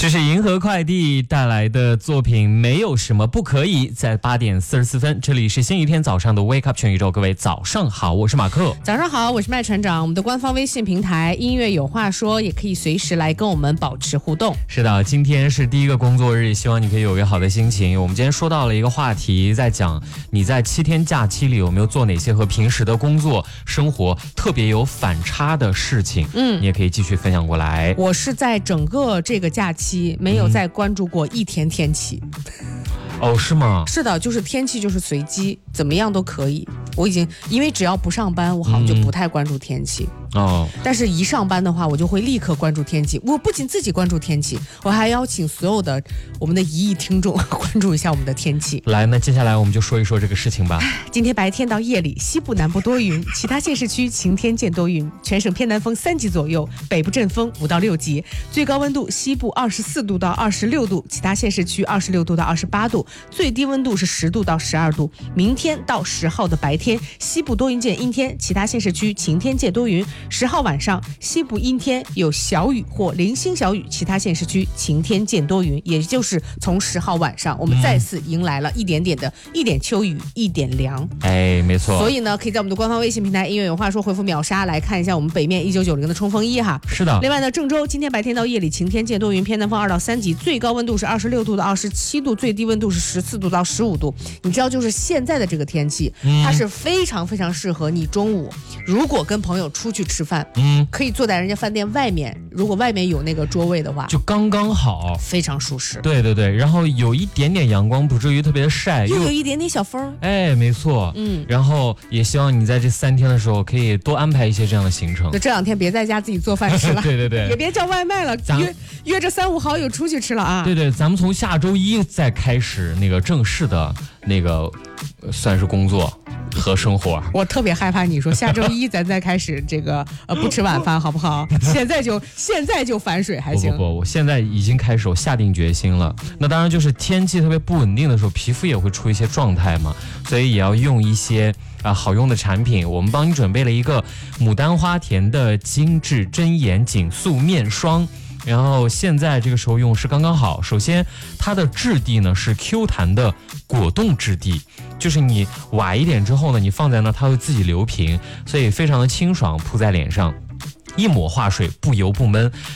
这是银河快递带来的作品，没有什么不可以。在8点44分，这里是星期天早上的 Wake Up 全宇宙，各位早上好，我是马克。 早上好，我是麦船长。我们的官方微信平台音乐有话说，也可以随时来跟我们保持互动。 是的，今天是第一个工作日，希望你可以有一个好的心情。我们今天说到了一个话题，在讲你在7天假期里有没有做哪些和平时的工作生活特别有反差的事情。你也可以继续分享过来。 我是在整个这个假期没有再关注过一天天气。 哦，是吗？ 是的，就是天气就是随机，怎么样都可以。我已经因为只要不上班，我好像就不太关注天气。但是一上班的话，我就会立刻关注天气。我不仅自己关注天气，我还邀请所有的我们的1亿听众关注一下我们的天气。 来，那接下来我们就说一说这个事情吧。 今天白天到夜里，西部南部多云，其他县市区晴天见多云，全省偏南风3级左右，北部阵风5到6级，最高温度西部24度到26度，其他县市区26度到28度，最低温度是10度到12度。明天到10号的白天，西部多云见阴天，其他县市区晴天见多云。10号晚上，西部阴天有小雨或零星小雨，其他县市区晴天见多云。也就是从10号晚上，我们再次迎来了一点秋雨，一点凉。 哎，没错。 所以呢，可以在我们的官方微信平台音乐有话说回复秒杀来看一下我们北面1990的冲锋衣哈。 是的。 另外呢，郑州今天白天到夜里晴天见多云，偏南风2到3级，最高温度是26度到27度，最低温度是14度到15度。你知道，就是现在的这个天气，它是非常非常适合你中午如果跟朋友出去吃饭，可以坐在人家饭店外面，如果外面有那个桌位的话， 就刚刚好， 非常舒适。 对对对，然后有一点点阳光，不至于特别的晒， 又有一点点小风。 哎，没错。然后也希望你在这3天的时候可以多安排一些这样的行程。 就这2天别在家自己做饭吃了， 对对对， 也别叫外卖了，约着3、5好友出去吃了啊。 对对，咱们从下周1再开始那个正式的那个算是工作和生活。 我特别害怕你说下周1咱再开始这个不吃晚饭好不好？现在就反水还行。 不，我现在已经开始，我下定决心了。那当然就是天气特别不稳定的时候，皮肤也会出一些状态嘛，所以也要用一些好用的产品。我们帮你准备了一个牡丹花田的精致真颜紧塑面霜。然后现在这个时候用是刚刚好。首先它的质地呢是 Q 弹的果冻质地，就是你崴一点之后呢，你放在那它会自己流平，所以非常的清爽，铺在脸上一抹化水，不油不闷，